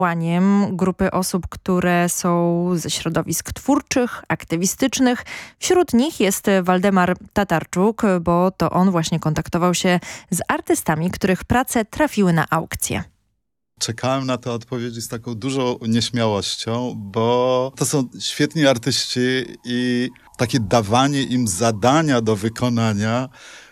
działaniem grupy osób, które są ze środowisk twórczych, aktywistycznych. Wśród nich jest Waldemar Tatarczuk, bo to on właśnie kontaktował się z artystami, których prace trafiły na aukcję. Czekałem na te odpowiedzi z taką dużą nieśmiałością, bo to są świetni artyści i takie dawanie im zadania do wykonania,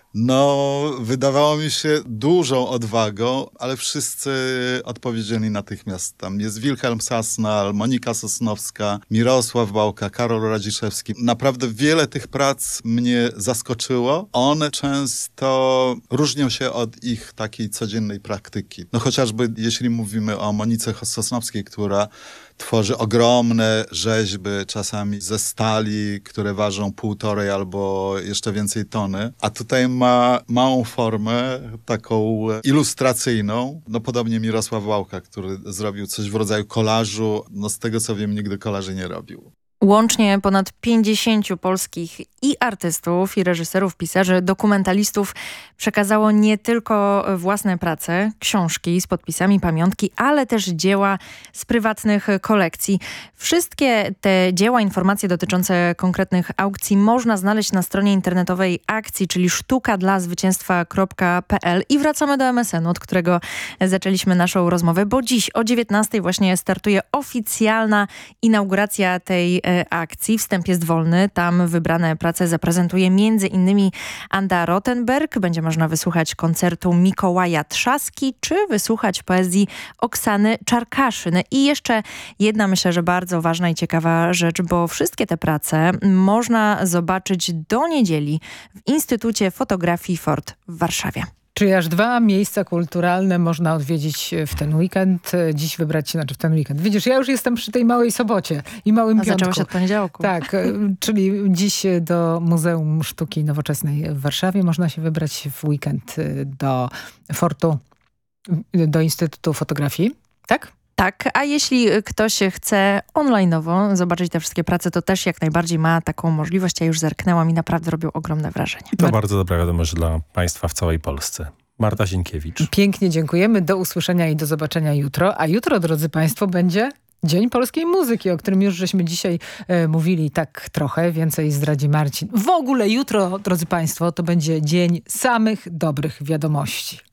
wydawało mi się dużą odwagą, ale wszyscy odpowiedzieli natychmiast. Tam jest Wilhelm Sasnal, Monika Sosnowska, Mirosław Bałka, Karol Radziszewski. Naprawdę wiele tych prac mnie zaskoczyło. One często różnią się od ich takiej codziennej praktyki. Chociażby jeśli mówimy o Monice Sosnowskiej, która tworzy ogromne rzeźby, czasami ze stali, które ważą 1,5 albo jeszcze więcej tony. A tutaj ma małą formę, taką ilustracyjną. Podobnie Mirosław Bałka, który zrobił coś w rodzaju kolażu. Z tego co wiem, nigdy kolaży nie robił. Łącznie ponad 50 polskich i artystów, i reżyserów, pisarzy, dokumentalistów przekazało nie tylko własne prace, książki z podpisami, pamiątki, ale też dzieła z prywatnych kolekcji. Wszystkie te dzieła, informacje dotyczące konkretnych aukcji można znaleźć na stronie internetowej akcji, czyli sztukadlazwycięstwa.pl. I wracamy do MSN-u, od którego zaczęliśmy naszą rozmowę, bo dziś o 19:00 właśnie startuje oficjalna inauguracja tej akcji. Wstęp jest wolny. Tam wybrane prace zaprezentuje m.in. Anda Rothenberg. Będzie można wysłuchać koncertu Mikołaja Trzaski, czy wysłuchać poezji Oksany Czarkaszyn. I jeszcze jedna, myślę, że bardzo ważna i ciekawa rzecz, bo wszystkie te prace można zobaczyć do niedzieli w Instytucie Fotografii Ford w Warszawie. Czyli aż 2 miejsca kulturalne można odwiedzić w ten weekend. Dziś wybrać się, w ten weekend. Widzisz, ja już jestem przy tej małej sobocie i małym piątku. Zaczęło się od poniedziałku. Tak, czyli dziś do Muzeum Sztuki Nowoczesnej w Warszawie można się wybrać w weekend do Fortu, do Instytutu Fotografii, tak? Tak, a jeśli ktoś chce online'owo zobaczyć te wszystkie prace, to też jak najbardziej ma taką możliwość. Ja już zerknęłam i naprawdę robią ogromne wrażenie. To bardzo dobra wiadomość dla Państwa w całej Polsce. Marta Sienkiewicz. Pięknie dziękujemy, do usłyszenia i do zobaczenia jutro. A jutro, drodzy Państwo, będzie Dzień Polskiej Muzyki, o którym już żeśmy dzisiaj mówili tak trochę. Więcej zdradzi Marcin. W ogóle jutro, drodzy Państwo, to będzie dzień samych dobrych wiadomości.